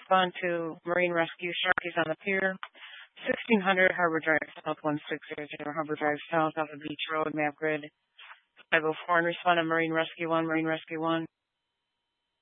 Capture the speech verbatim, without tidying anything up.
respond to Marine Rescue Sharkies on the pier. sixteen hundred Harbor Drive South, one six zero zero Harbor Drive South off of Beach Road, map grid five oh four, and respond to Marine Rescue one, Marine Rescue one.